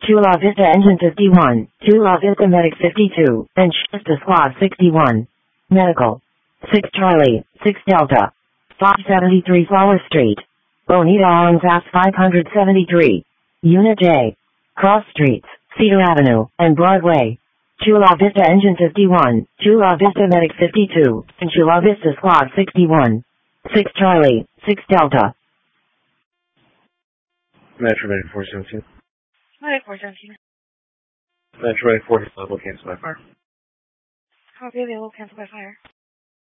Chula Vista Engine 51, Chula Vista Medic 52, and Shasta Squad 61. Medical. 6 Charlie, 6 Delta. 573 Flower Street. Bonita Island Pass 573. Unit J. Cross Streets, Cedar Avenue, and Broadway. Chula Vista Engine 51, Chula Vista Medic 52, and Chula Vista Squad 61. 6 Charlie, 6 Delta. Metro Medic 417. Medic 417. Metro Medic 4 available, cancel by fire. Copy, available, cancel by fire.